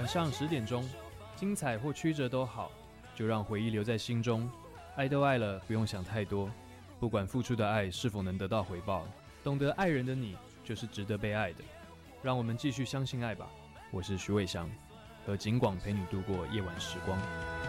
晚上10点钟，精彩或曲折都好，就让回忆留在心中。爱都爱了，不用想太多，不管付出的爱是否能得到回报，懂得爱人的你就是值得被爱的。让我们继续相信爱吧。我是徐伟翔，和景广陪你度过夜晚时光。